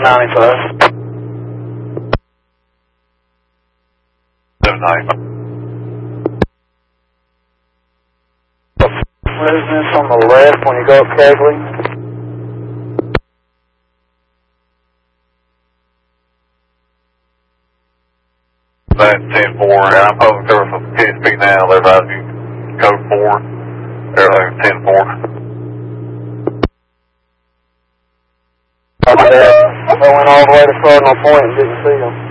95. 795. Residence on the left when you go up Kegley. That's 10-4, and I'm public service from KSP now. They're advising code 4. Everything's 10-4. Copy that. I went all the way to Cardinal Point and didn't see them.